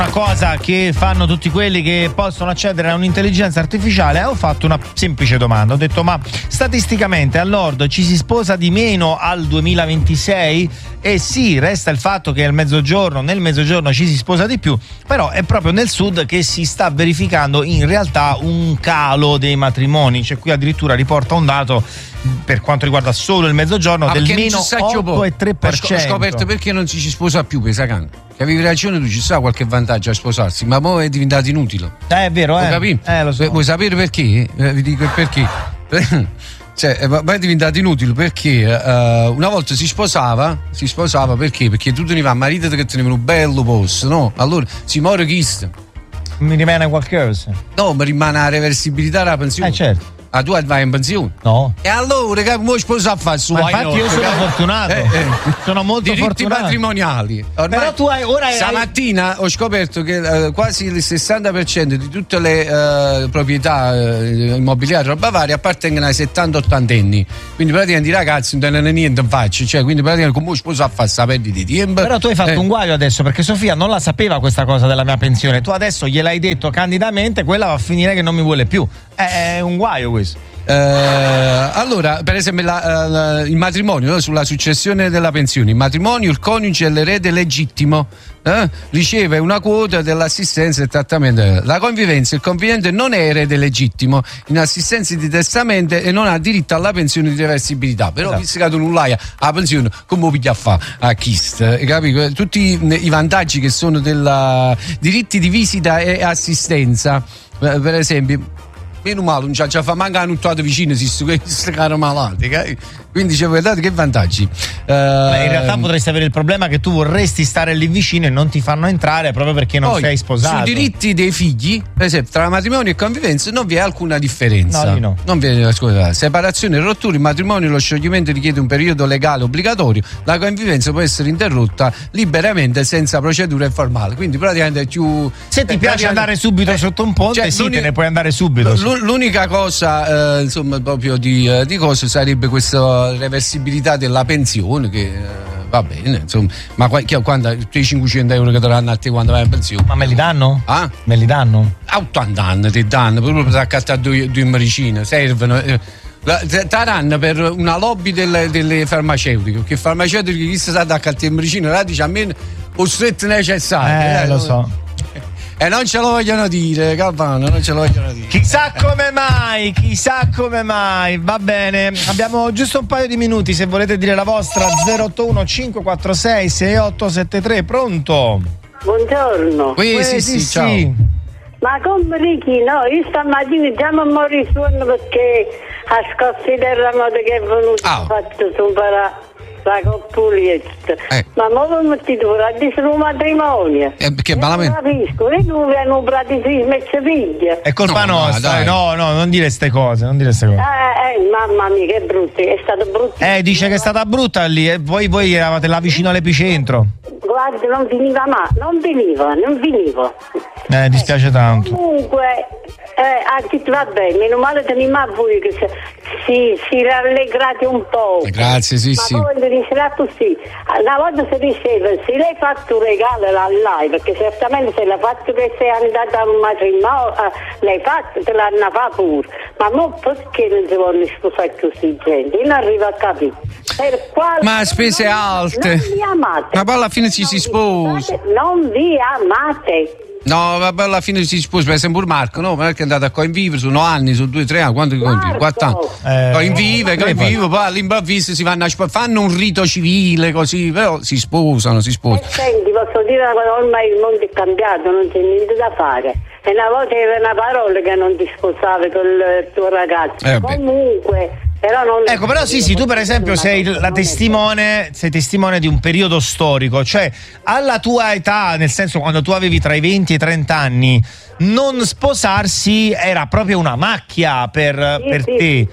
Una cosa che fanno tutti quelli che possono accedere a un'intelligenza artificiale. Ho fatto una semplice domanda, ho detto: ma statisticamente al nord ci si sposa di meno al 2026? E sì, resta il fatto che nel mezzogiorno ci si sposa di più, però è proprio nel sud che si sta verificando in realtà un calo dei matrimoni. Cioè qui addirittura riporta un dato per quanto riguarda solo il mezzogiorno del meno 8,3%. Ho scoperto perché non ci si sposa più, Pesacano. Che avevi ragione tu, ci sta qualche vantaggio a sposarsi, ma poi è diventato inutile. È vero, lo so. Vuoi sapere perché? Vi dico il perché. Cioè, è diventato inutile perché una volta si sposava perché? Perché tu tenevi a marito che teneva un bello posto, no? Allora si muore chi sta? Mi rimane qualcosa? No, mi rimane la reversibilità della pensione. Certo. Ah, tu vai in pensione? No. E allora che vuoi sposare a fare su? Ma infatti io sono fortunato. Sono molto diritti fortunato. Patrimoniali. Ormai, però tu stamattina ho scoperto che quasi il 60% di tutte le proprietà immobiliari roba varia appartengono ai 70-80 anni. Quindi praticamente i ragazzi non hanno niente in faccia, cioè quindi praticamente come sposa a fare sta perdita di tempo. Però tu hai fatto un guaio adesso, perché Sofia non la sapeva questa cosa della mia pensione. Tu adesso gliel'hai detto candidamente, quella va a finire che non mi vuole più. È un guaio questo. Allora, per esempio il matrimonio, sulla successione della pensione, il matrimonio, il coniuge è l'erede legittimo, riceve una quota dell'assistenza e trattamento. La convivenza, il convivente non è erede legittimo in assistenza di testamento e non ha diritto alla pensione di reversibilità. Però visto che tu non l'hai la pensione, come lo piglia a fare a chist? Capito? Tutti i vantaggi che sono della diritti di visita e assistenza, per esempio. Meno male, non ci fa mancare un tuo vicino, si caro malati, quindi c'è guardate che vantaggi. In realtà potresti avere il problema che tu vorresti stare lì vicino e non ti fanno entrare proprio perché non sei sposato. Sui diritti dei figli, per esempio, tra matrimonio e convivenza non vi è alcuna differenza. No. Non vi è, scusate, separazione e rottura, il matrimonio e lo scioglimento richiede un periodo legale obbligatorio, la convivenza può essere interrotta liberamente senza procedure formali. Quindi praticamente se ti piace andare subito sotto un ponte, te ne puoi andare subito. L'unica cosa, insomma, proprio di cosa sarebbe questa reversibilità della pensione che va bene, insomma, ma quando i 500 euro che daranno a te quando vai in pensione? Ma me li danno? Ah? Me li danno? A 80 anni ti danno, proprio per accattare due medicine, servono. Taranno per una lobby delle farmaceutiche, che farmaceutiche chi si sa da accattare medicine, là dice a me o stretto necessario. Lo so. E non ce lo vogliono dire, Calvano, non ce lo vogliono dire. Chissà come mai, va bene. Abbiamo giusto un paio di minuti, se volete dire la vostra. 081 546 6873, pronto? Buongiorno. Sì, ciao. Ma come Ricky, no, io stamattina già mi morì suono perché a scosso il terremoto che è venuto fatto superare la coppulietta. Ma come ti dovrà dire sul matrimonio? Perché malamente? Non capisco, e tu hanno praticissimo e ci piglia. È colpa nostra, no, non dire ste cose, mamma mia, che brutta, è stata brutta. Dice che è stata brutta lì, e voi eravate là vicino all'epicentro. Guarda, non finiva mai, non finiva. Dispiace tanto. Comunque, va bene, meno male teniamo a voi che si rallegrate un po'. Grazie, sì. Ma poi diceva così, una volta si diceva, se lei ha fatto un regalo a lei, perché certamente se l'ha fatto che sei andata a un matrimonio, l'hai fatto, te l'hanno fatto pure. Ma non perché non si vogliono sposare così gente? Io non arrivo a capire. Ma spese alte. Non vi amate. Ma poi alla fine ci si sposa. Non vi amate. No, vabbè, alla fine si sposa, per esempio Marco, no? Perché è andato a convivere, sono anni, sono 2-3 anni, quanto convive? 4 anni. Convive, poi all'improvviso si fanno un rito civile così, però si sposano. Senti, posso dire una cosa, ormai il mondo è cambiato, non c'è niente da fare. E una volta era una parola che non ti sposavi con il tuo ragazzo. Comunque. Però sì, tu per esempio sei testimone di un periodo storico, cioè alla tua età, nel senso quando tu avevi tra i 20 e i 30 anni, non sposarsi era proprio una macchia per te. Sì.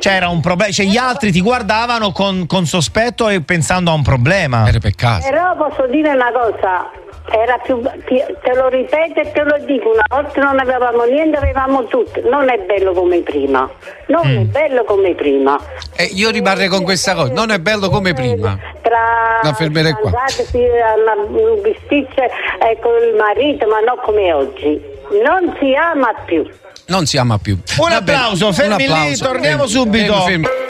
Cioè era un problema, cioè gli altri ti guardavano con sospetto e pensando a un problema. Era peccato. Però posso dire una cosa, era più, te lo ripeto e te lo dico, una volta non avevamo niente, avevamo tutto, non è bello come prima, non è bello come prima. Io rimarrei con questa cosa, non è bello come prima. La fermerei qua. Un bisticcio con il marito, ma non come oggi. Non si ama più. Non si ama più. Un applauso, fermi lì, torniamo subito. Fermi.